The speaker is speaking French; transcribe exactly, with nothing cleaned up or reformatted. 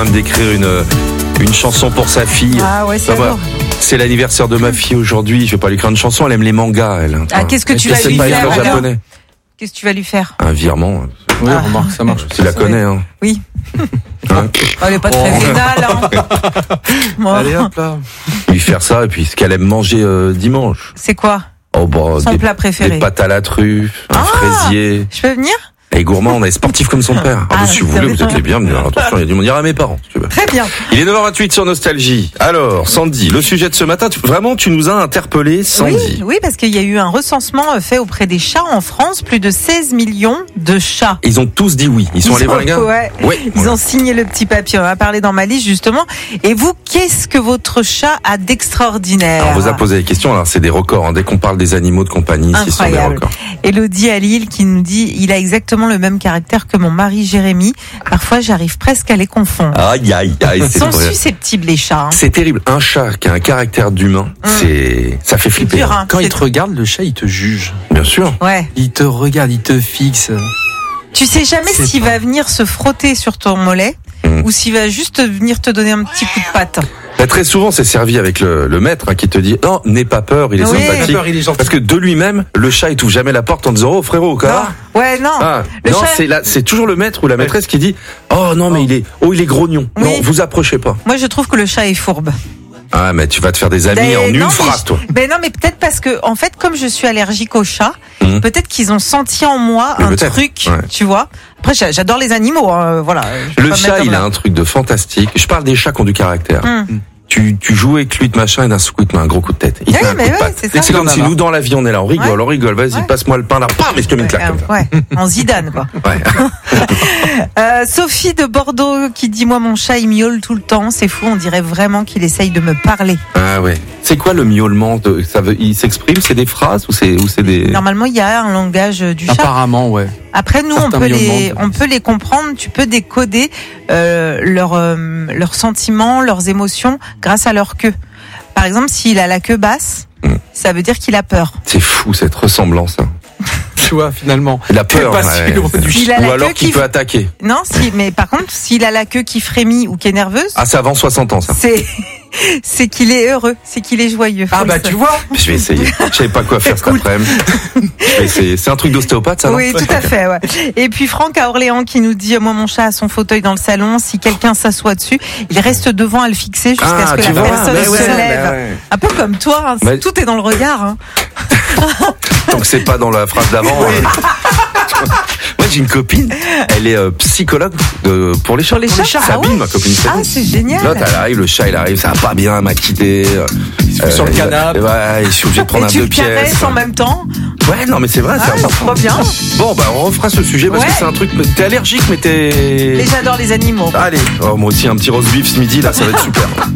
d'écrire une, une chanson pour sa fille. Ah ouais, c'est voilà. C'est l'anniversaire de ma fille aujourd'hui. Je vais pas lui écrire une chanson. Elle aime les mangas, elle. Ah, qu'est-ce que tu vas lui pas faire écrire japonais. Qu'est-ce que tu vas lui faire? Un virement. Oui, ah. remarque, ça marche. Tu la connais, hein? Oui. Hein oh, elle est pas très oh. vénale, hein. Bon. Allez, hop là. Lui faire ça, et puis ce qu'elle aime manger euh, dimanche. C'est quoi? Oh, bah, son des, plat préféré. Des pâtes à la truffe, un ah, fraisier. Je peux venir? Elle est gourmand, on est sportif comme son père. Ah, ah, si vous voulez, vous êtes les bienvenus. Attention, il y a du monde. Il y aura mes parents, si tu veux. Très bien. Il est neuf heures vingt-huit sur Nostalgie. Alors, Sandy, le sujet de ce matin, tu, vraiment, tu nous as interpellé, Sandy. Oui, oui, parce qu'il y a eu un recensement fait auprès des chats en France, plus de seize millions de chats. Ils ont tous dit oui. Ils sont Ils allés ont, voir les gars. Ouais. Ouais, Ils voilà. ont signé le petit papier. On va parler dans ma liste, justement. Et vous, qu'est-ce que votre chat a d'extraordinaire? Alors, on vous a posé des questions. Alors, c'est des records. Hein. Dès qu'on parle des animaux de compagnie, ce sont des records. Élodie à Lille qui nous dit, il a exactement le même caractère que mon mari Jérémy. Parfois, j'arrive presque à les confondre. Aïe, aïe, aïe. Ils sont susceptibles, les chats. Hein. C'est terrible. Un chat qui a un caractère d'humain, mmh. c'est, ça fait flipper. Dur, hein. Quand il te regarde, le chat, il te juge. Bien sûr. Ouais. Il te regarde, il te fixe. Tu sais jamais c'est s'il pas... va venir se frotter sur ton mollet mmh. ou s'il va juste venir te donner un petit coup de patte. Bah, très souvent, c'est servi avec le, le maître hein, qui te dit non, n'aie pas peur, il est oui. sympathique. Peur, il est gentil. Parce que de lui-même, le chat il t'ouvre jamais la porte en disant oh frérot, quoi. Ouais, non. Ah, le non, chat... c'est là, c'est toujours le maître ou la maîtresse qui dit oh non mais oh. il est oh il est grognon. Oui. Non, vous approchez pas. Moi, je trouve que le chat est fourbe. Ah mais tu vas te faire des amis ben, en non, une phrase je... toi. Ben non mais peut-être parce que en fait comme je suis allergique aux chats, mmh. peut-être qu'ils ont senti en moi mais un truc, ouais. tu vois. Après j'adore les animaux, hein, voilà. Le chat il a un truc de fantastique. Je parle des chats qui ont du caractère. Mmh. Tu, tu joues avec lui de machin et d'un coup il te met un gros coup de tête. Il oui, te met un coup ouais, de patte. C'est, c'est comme si nous dans la vie on est là, on rigole, ouais. on rigole. Vas-y, ouais. passe-moi le pain là, bam, et je te mets une claque euh, comme ça. Ouais, en Zidane quoi. Ouais. euh, Sophie de Bordeaux qui dit moi mon chat il miaule tout le temps, c'est fou, on dirait vraiment qu'il essaye de me parler. Ah ouais. C'est quoi le miaulement de, ça veut, il s'exprime, c'est des phrases ou c'est ou c'est des. Normalement il y a un langage du chat. Apparemment ouais. Après nous Certains on peut les miaulements. on peut les comprendre, tu peux décoder euh, leurs euh, leurs sentiments, leurs émotions grâce à leur queue. Par exemple, s'il a la queue basse, mmh. ça veut dire qu'il a peur. C'est fou cette ressemblance. Hein. Tu vois finalement. Il a peur. Pas ouais. du a ou alors qu'il qui... peut attaquer. Non, si, mais par contre, s'il a la queue qui frémit ou qui est nerveuse. Ah, c'est avant soixante ans ça. C'est c'est qu'il est heureux, c'est qu'il est joyeux. Ah bah tu vois. Je vais essayer. Je savais pas quoi faire cet après-midi. Je vais essayer. C'est un truc d'ostéopathe ça non? Oui, tout à fait. Ouais. Et puis Franck à Orléans qui nous dit moi mon chat a son fauteuil dans le salon, si quelqu'un s'assoit dessus, il reste devant à le fixer jusqu'à ah, ce que la vois, personne ouais, se ouais, lève. ouais, ouais. Un peu comme toi, hein, mais... tout est dans le regard. Hein. Donc c'est pas dans la phrase d'avant. Oui. Euh... Moi j'ai une copine, elle est euh, psychologue de, pour les chats. Pour les chats, Sabine, ah ouais. ma copine Sabine. Ah c'est génial. Là elle arrive, le chat il arrive, ça va pas bien, m'a quitté. Euh, il se fout sur le canapé. Ouais, je suis obligé de prendre et un tu deux le pièces. caresses en même temps. Ouais non mais c'est vrai, ah, c'est important. Trop bien. Bon bah on refera ce sujet parce ouais. que c'est un truc. T'es allergique mais t'es. Et j'adore les animaux. Allez, oh, moi aussi un petit roast beef ce midi là, ça va être super.